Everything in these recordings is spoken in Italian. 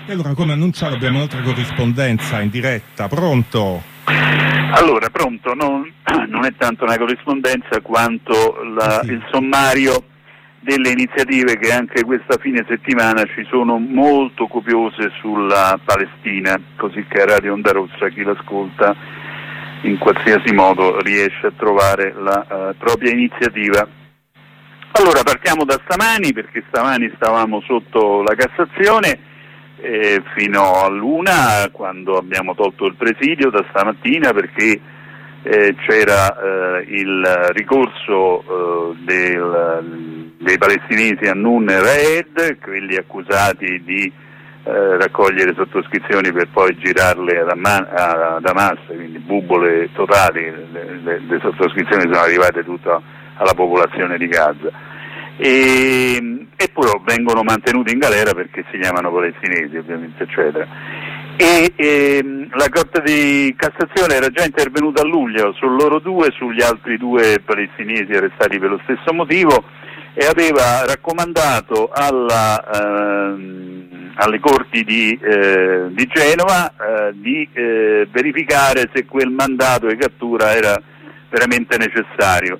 E allora, come annunciato, abbiamo un'altra corrispondenza in diretta. Pronto? Allora, pronto, non è tanto una corrispondenza quanto il sommario delle iniziative che anche questa fine settimana ci sono molto copiose sulla Palestina, così che a Radio Onda Rossa chi l'ascolta in qualsiasi modo riesce a trovare la propria iniziativa. Allora, partiamo da stamani, perché stamani stavamo sotto la Cassazione fino all'1, quando abbiamo tolto il presidio, da stamattina, perché c'era il ricorso dei palestinesi a Nun e Raed, quelli accusati di raccogliere sottoscrizioni per poi girarle a Hamas, quindi bubole totali. Le sottoscrizioni sono arrivate tutta alla popolazione di Gaza. Eppure vengono mantenuti in galera perché si chiamano palestinesi, ovviamente, eccetera. La Corte di Cassazione era già intervenuta a luglio su loro due, sugli altri due palestinesi arrestati per lo stesso motivo, e aveva raccomandato alle Corti di Genova di verificare se quel mandato di cattura era veramente necessario.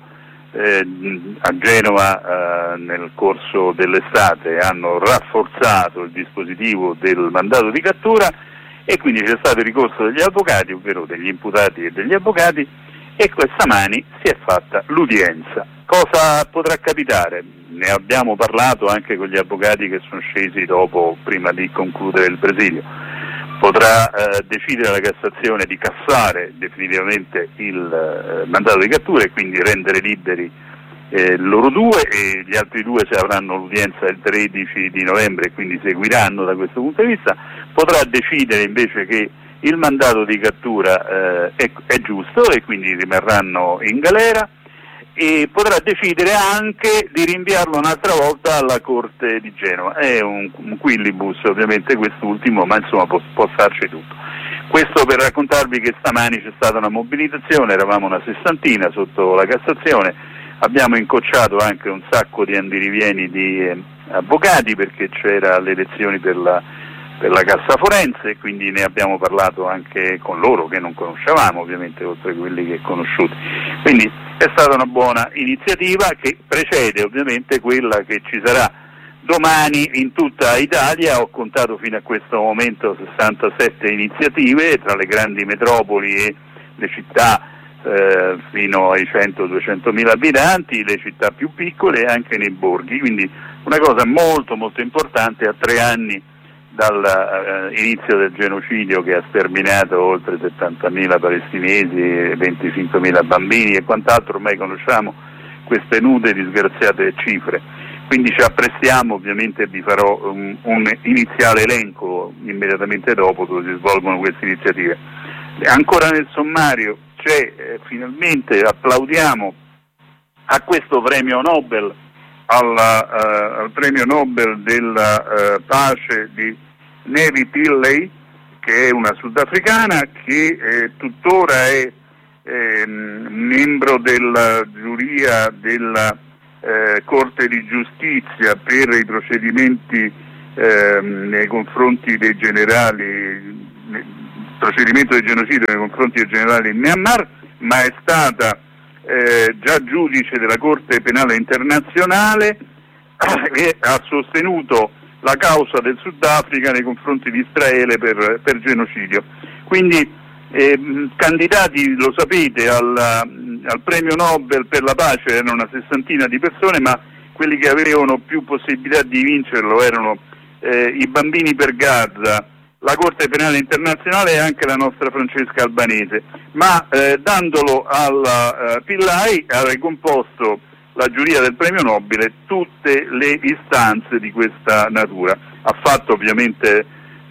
A Genova nel corso dell'estate hanno rafforzato il dispositivo del mandato di cattura, e quindi c'è stato il ricorso degli avvocati, ovvero degli imputati e degli avvocati, e stamani si è fatta l'udienza. Cosa potrà capitare? Ne abbiamo parlato anche con gli avvocati che sono scesi prima di concludere il presidio. Potrà decidere la Cassazione di cassare definitivamente il mandato di cattura e quindi rendere liberi loro due, e gli altri due, se avranno l'udienza il 13 di novembre, e quindi seguiranno da questo punto di vista. Potrà decidere invece che il mandato di cattura è giusto e quindi rimarranno in galera, e potrà decidere anche di rinviarlo un'altra volta alla Corte di Genova. È un quillibus ovviamente quest'ultimo, ma insomma può starci tutto. Questo per raccontarvi che stamani c'è stata una mobilitazione, eravamo una sessantina sotto la Cassazione, abbiamo incocciato anche un sacco di andirivieni di avvocati, perché c'era le elezioni per la Cassa Forense, quindi ne abbiamo parlato anche con loro, che non conoscevamo ovviamente, oltre a quelli che conosciuti. Quindi è stata una buona iniziativa che precede ovviamente quella che ci sarà domani in tutta Italia. Ho contato fino a questo momento 67 iniziative tra le grandi metropoli e le città fino ai 100-200 mila abitanti, le città più piccole, e anche nei borghi, quindi una cosa molto molto importante a 3 anni dall'inizio del genocidio che ha sterminato oltre 70.000 palestinesi, 25.000 bambini e quant'altro. Ormai conosciamo queste nude disgraziate cifre, quindi ci apprestiamo, ovviamente vi farò un iniziale elenco immediatamente dopo dove si svolgono queste iniziative. Ancora nel sommario c'è, finalmente applaudiamo a questo premio Nobel, al premio Nobel della pace di Nevi Pillay, che è una sudafricana che tuttora è membro della giuria della Corte di Giustizia per i procedimenti nei confronti dei generali, procedimento di genocidio nei confronti dei generali in Myanmar, ma è stata già giudice della Corte Penale Internazionale e ha sostenuto la causa del Sudafrica nei confronti di Israele per genocidio. Quindi candidati, lo sapete, al premio Nobel per la pace erano una sessantina di persone, ma quelli che avevano più possibilità di vincerlo erano i Bambini per Gaza, la Corte Penale Internazionale e anche la nostra Francesca Albanese, ma dandolo alla Pillay ha ricomposto la giuria del premio Nobel tutte le istanze di questa natura. Ha fatto ovviamente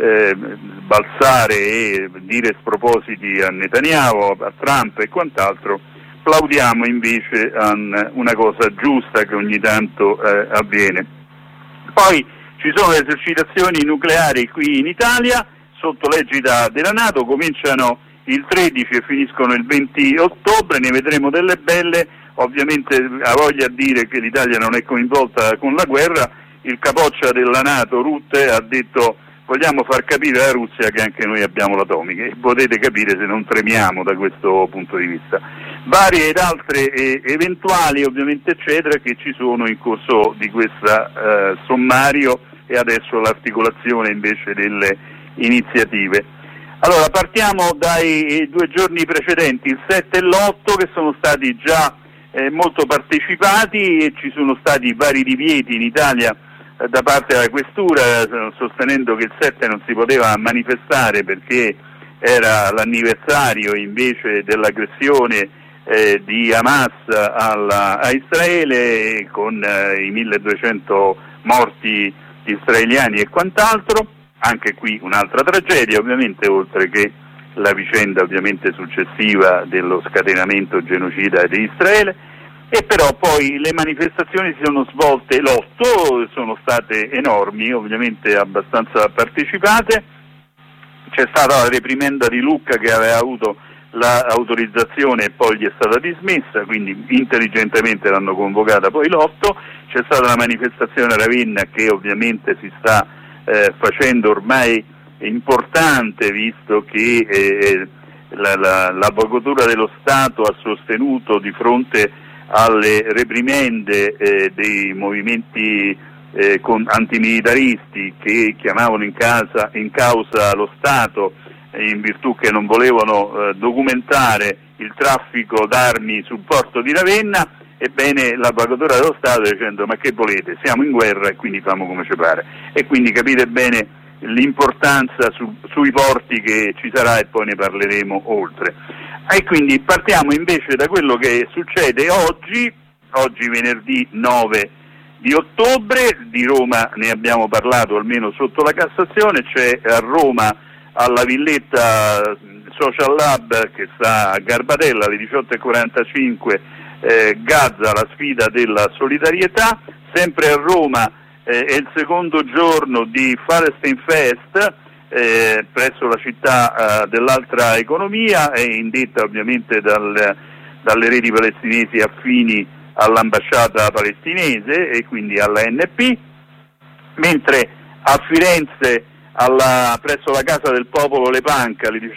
balzare e dire spropositi a Netanyahu, a Trump e quant'altro. Plaudiamo invece a una cosa giusta che ogni tanto avviene. Poi ci sono le esercitazioni nucleari qui in Italia sotto l'egida della NATO, cominciano il 13 e finiscono il 20 ottobre, ne vedremo delle belle. Ovviamente ha voglia a dire che l'Italia non è coinvolta con la guerra. Il capoccia della NATO, Rutte, ha detto vogliamo far capire alla Russia che anche noi abbiamo l'atomica, e potete capire se non tremiamo da questo punto di vista. Varie ed altre eventuali ovviamente eccetera che ci sono in corso di questa sommario e adesso l'articolazione invece delle iniziative. Allora partiamo dai 2 giorni precedenti, il 7 e l'8, che sono stati già molto partecipati, e ci sono stati vari divieti in Italia da parte della questura, sostenendo che il 7 non si poteva manifestare perché era l'anniversario invece dell'aggressione di Hamas a Israele, con i 1200 morti israeliani e quant'altro. Anche qui un'altra tragedia ovviamente, oltre che la vicenda ovviamente successiva dello scatenamento genocida di Israele. E però poi le manifestazioni si sono svolte l'8, sono state enormi, ovviamente abbastanza partecipate. C'è stata la reprimenda di Lucca che aveva avuto l'autorizzazione e poi gli è stata dismessa, quindi intelligentemente l'hanno convocata poi l'8. C'è stata la manifestazione a Ravenna che ovviamente si sta facendo ormai importante, visto che l'Avvocatura dello Stato ha sostenuto di fronte alle reprimende dei movimenti antimilitaristi che chiamavano in causa lo Stato in virtù che non volevano documentare il traffico d'armi sul porto di Ravenna. Ebbene, l'Avvocatura dello Stato dicendo: ma che volete, siamo in guerra e quindi famo come ci pare. E quindi capite bene l'importanza sui porti che ci sarà, e poi ne parleremo oltre. E quindi partiamo invece da quello che succede oggi venerdì 9 di ottobre. Di Roma ne abbiamo parlato almeno sotto la Cassazione. C'è a Roma alla Villetta Social Lab, che sta a Garbatella, alle 18:45, Gaza, la sfida della solidarietà. Sempre a Roma è il secondo giorno di Palestine Fest presso la città dell'altra economia, è indetta ovviamente dalle reti palestinesi affini all'ambasciata palestinese e quindi all'ANP, mentre a Firenze presso la Casa del Popolo Le Panca alle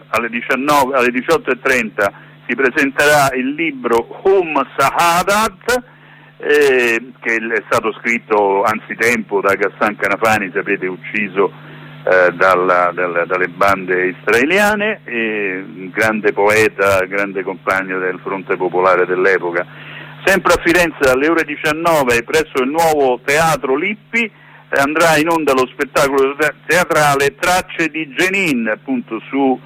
18:30 si presenterà il libro Sahadat, che è stato scritto anzitempo da Ghassan Kanafani, sapete, ucciso dalle bande israeliane, un grande poeta, grande compagno del Fronte Popolare dell'epoca. Sempre a Firenze alle ore 19 presso il nuovo Teatro Lippi andrà in onda lo spettacolo teatrale Tracce di Jenin, appunto su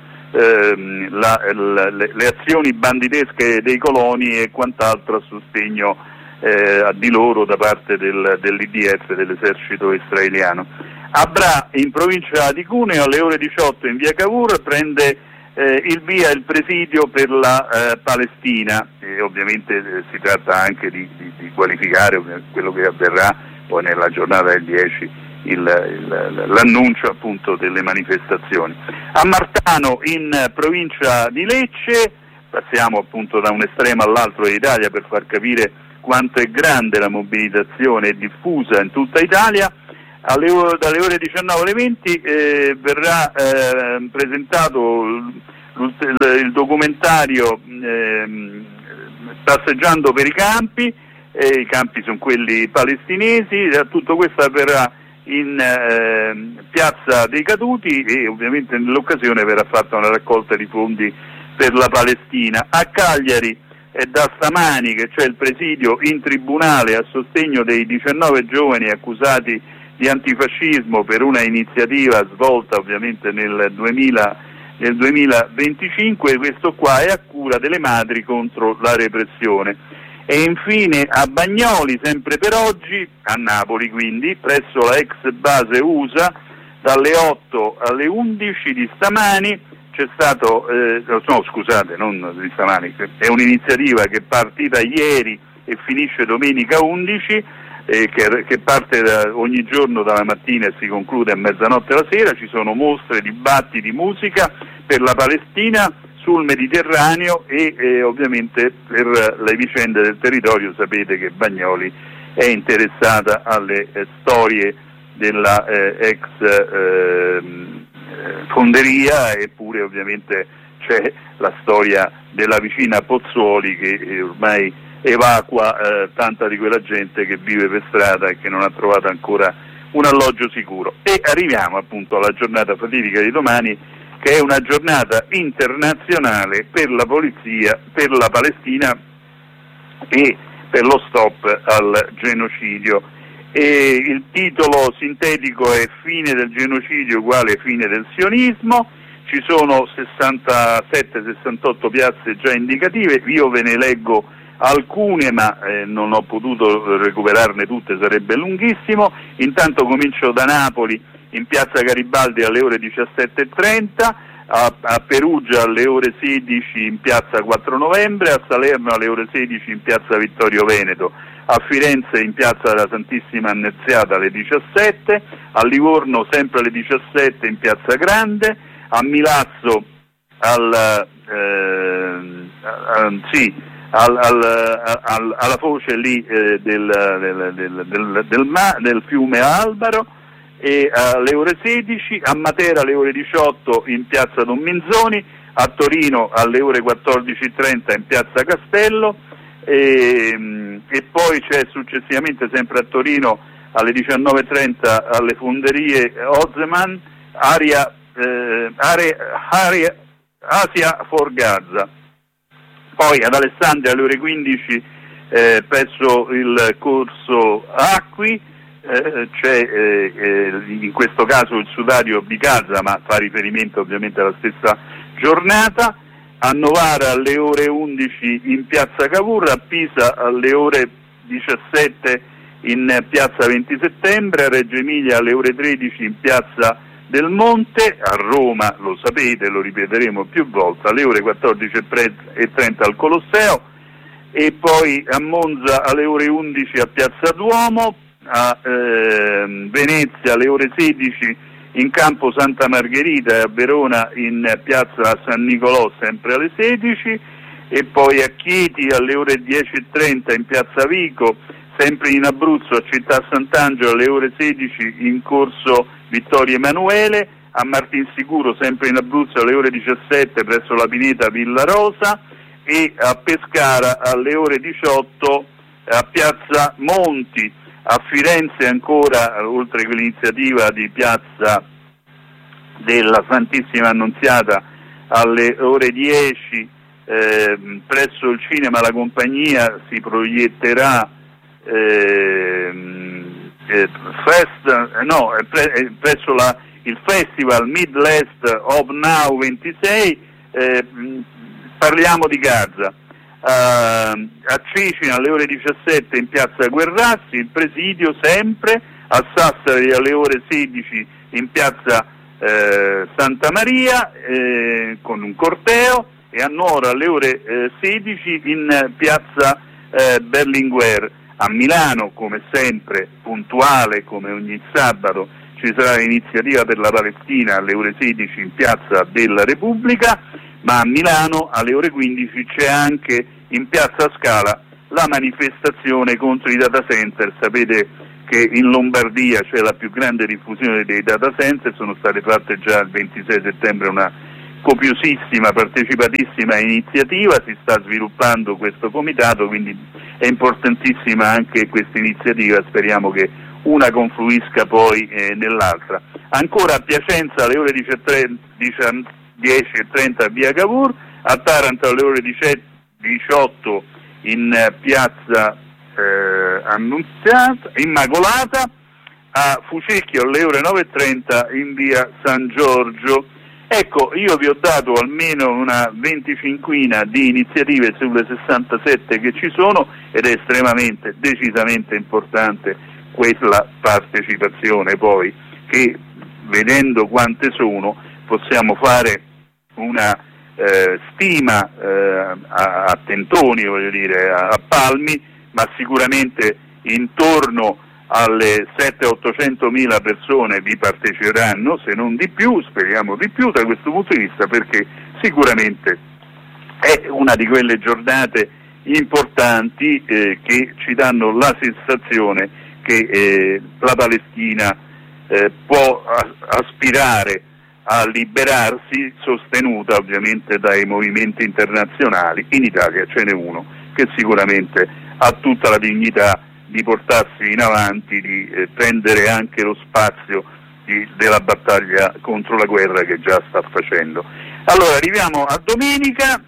le azioni banditesche dei coloni e quant'altro a sostegno di loro da parte dell'IDF, dell'esercito israeliano. A Bra, in provincia di Cuneo, alle ore 18 in via Cavour prende il via il presidio per la Palestina, e ovviamente si tratta anche di qualificare quello che avverrà poi nella giornata del 10, l'annuncio appunto delle manifestazioni. A Martano, in provincia di Lecce, passiamo appunto da un estremo all'altro dell'Italia per far capire quanto è grande la mobilitazione e diffusa in tutta Italia. Dalle ore 19 alle 20 verrà presentato il documentario Passeggiando per i campi. I campi sono quelli palestinesi. Tutto questo avverrà in Piazza dei Caduti, e ovviamente nell'occasione verrà fatta una raccolta di fondi per la Palestina. A Cagliari è da stamani che c'è il presidio in tribunale a sostegno dei 19 giovani accusati di antifascismo per una iniziativa svolta ovviamente nel 2025. Questo qua è a cura delle Madri contro la repressione. E infine a Bagnoli, sempre per oggi, a Napoli quindi, presso la ex base USA, dalle 8 alle 11 di stamani c'è stato, non di stamani, è un'iniziativa che è partita ieri e finisce domenica 11, che parte ogni giorno dalla mattina e si conclude a mezzanotte la sera. Ci sono mostre, dibattiti, musica per la Palestina sul Mediterraneo e ovviamente per le vicende del territorio. Sapete che Bagnoli è interessata alle storie della ex fonderia, eppure ovviamente c'è la storia della vicina Pozzuoli che ormai evacua tanta di quella gente che vive per strada e che non ha trovato ancora un alloggio sicuro. E arriviamo appunto alla giornata fatidica di domani, che è una giornata internazionale per la polizia, per la Palestina e per lo stop al genocidio. E il titolo sintetico è Fine del genocidio uguale fine del sionismo. Ci sono 67-68 piazze già indicative, io ve ne leggo alcune, ma non ho potuto recuperarne tutte, sarebbe lunghissimo. Intanto comincio da Napoli, in piazza Garibaldi alle ore 17:30, a Perugia alle ore 16 in piazza 4 novembre, a Salerno alle ore 16 in piazza Vittorio Veneto, a Firenze in piazza della Santissima Annunziata alle 17, a Livorno sempre alle 17 in piazza Grande, a Milazzo alla foce lì del fiume Albaro, e alle ore 16, a Matera alle ore 18 in piazza Don Minzoni, a Torino alle ore 14:30 in piazza Castello, e poi c'è successivamente sempre a Torino alle 19:30 alle fonderie Ozeman, Asia Forgazza. Poi ad Alessandria alle ore 15 presso il corso Acqui c'è in questo caso il sudario Bicazza, ma fa riferimento ovviamente alla stessa giornata. A Novara alle ore 11 in piazza Cavour, a Pisa alle ore 17 in piazza 20 settembre, a Reggio Emilia alle ore 13 in piazza del Monte, a Roma, lo sapete, lo ripeteremo più volte, alle ore 14:30 al Colosseo, e poi a Monza alle ore 11 a piazza Duomo, a Venezia alle ore 16 in campo Santa Margherita, e a Verona in piazza San Nicolò sempre alle 16, e poi a Chieti alle ore 10:30 in piazza Vico, sempre in Abruzzo a Città Sant'Angelo alle ore 16 in corso Vittorio Emanuele, a Martinsicuro sempre in Abruzzo alle ore 17 presso la Pineta Villa Rosa, e a Pescara alle ore 18 a piazza Monti. A Firenze ancora, oltre che l'iniziativa di piazza della Santissima Annunziata alle ore 10 presso il cinema La Compagnia si proietterà presso il Festival Midwest of Now 26, parliamo di Gaza. A Cecina alle ore 17 in piazza Guerrazzi, il Presidio sempre, a Sassari alle ore 16 in piazza Santa Maria con un corteo, e a Nuoro alle ore 16 in piazza Berlinguer. A Milano, come sempre, puntuale come ogni sabato, ci sarà l'iniziativa per la Palestina alle ore 16 in piazza della Repubblica, ma a Milano alle ore 15 c'è anche in piazza Scala la manifestazione contro i data center. Sapete che in Lombardia c'è la più grande diffusione dei data center, sono state fatte già il 26 settembre una copiosissima, partecipatissima iniziativa, si sta sviluppando questo comitato, quindi è importantissima anche questa iniziativa, speriamo che una confluisca poi nell'altra. Ancora a Piacenza alle ore 10:30 via Cavour, a Taranto alle ore 18 in piazza Annunziata, Immacolata, a Fucecchio alle ore 9:30 in via San Giorgio. Ecco, io vi ho dato almeno una 25ina di iniziative sulle 67 che ci sono, ed è estremamente, decisamente importante quella partecipazione, poi che vedendo quante sono possiamo fare una stima a tentoni, voglio dire, a palmi, ma sicuramente intorno alle 700-800 mila persone vi parteciperanno, se non di più, speriamo di più da questo punto di vista, perché sicuramente è una di quelle giornate importanti che ci danno la sensazione che la Palestina può aspirare a liberarsi, sostenuta ovviamente dai movimenti internazionali. In Italia ce n'è uno che sicuramente ha tutta la dignità di portarsi in avanti, di prendere anche lo spazio della battaglia contro la guerra che già sta facendo. Allora arriviamo a domenica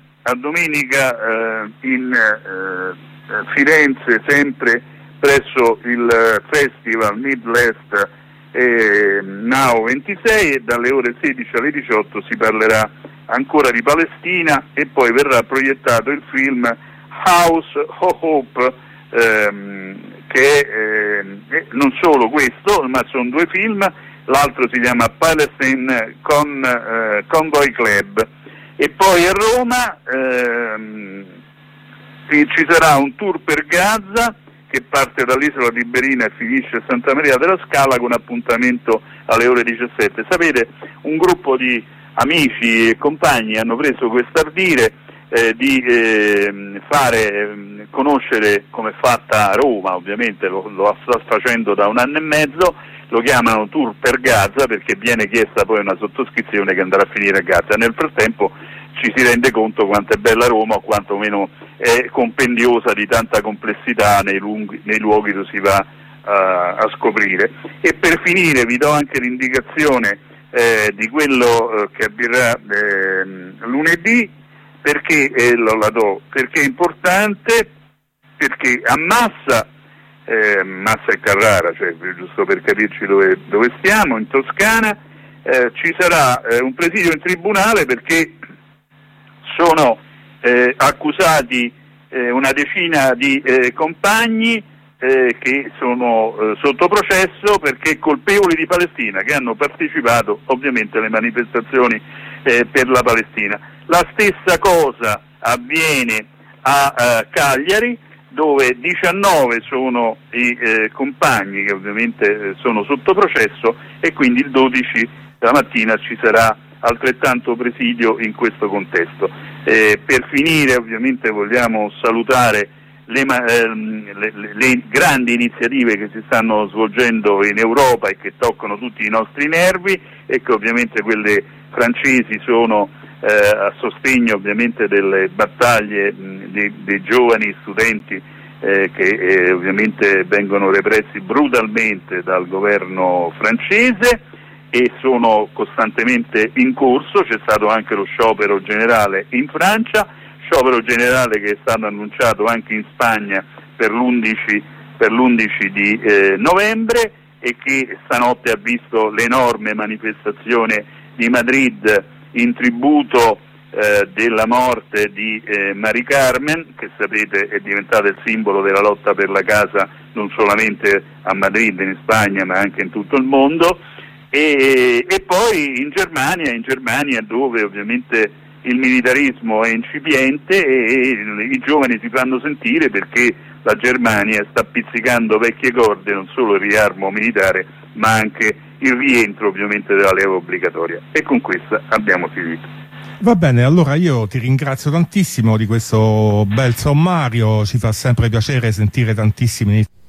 in Firenze, sempre presso il Festival Midwest Now 26, e dalle ore 16 alle 18 si parlerà ancora di Palestina e poi verrà proiettato il film House of Hope, che non solo questo, ma sono due film. L'altro si chiama Palestine Convoy Club. E poi a Roma ci sarà un tour per Gaza che parte dall'isola di Berina e finisce a Santa Maria della Scala, con appuntamento alle ore 17. Sapete, un gruppo di amici e compagni hanno preso quest'ardire di fare conoscere come è fatta Roma, ovviamente lo sta facendo da un anno e mezzo. Lo chiamano Tour per Gaza perché viene chiesta poi una sottoscrizione che andrà a finire a Gaza. Nel frattempo ci si rende conto quanto è bella Roma, o quantomeno è compendiosa di tanta complessità nei luoghi dove si va a scoprire. E per finire vi do anche l'indicazione di quello che avverrà lunedì, perché perché è importante, perché a Massa e Carrara, cioè giusto per capirci dove stiamo, in Toscana, ci sarà un presidio in tribunale perché sono accusati una decina di compagni che sono sotto processo perché colpevoli di Palestina, che hanno partecipato ovviamente alle manifestazioni per la Palestina. La stessa cosa avviene a Cagliari, dove 19 sono i compagni che ovviamente sono sotto processo, e quindi il 12 della mattina ci sarà altrettanto presidio in questo contesto. Per finire ovviamente vogliamo salutare le grandi iniziative che si stanno svolgendo in Europa e che toccano tutti i nostri nervi, e che ovviamente quelle francesi sono a sostegno ovviamente delle battaglie dei giovani studenti che ovviamente vengono repressi brutalmente dal governo francese e sono costantemente in corso. C'è stato anche lo sciopero generale in Francia, sciopero generale che è stato annunciato anche in Spagna per l'11 di novembre, e che stanotte ha visto l'enorme manifestazione di Madrid in tributo della morte di Mari Carmen, che sapete è diventata il simbolo della lotta per la casa non solamente a Madrid, in Spagna, ma anche in tutto il mondo. E poi in Germania dove ovviamente il militarismo è incipiente e i giovani si fanno sentire, perché la Germania sta pizzicando vecchie corde, non solo il riarmo militare ma anche il rientro ovviamente della leva obbligatoria. E con questa abbiamo finito. Va bene, allora io ti ringrazio tantissimo di questo bel sommario, ci fa sempre piacere sentire tantissimi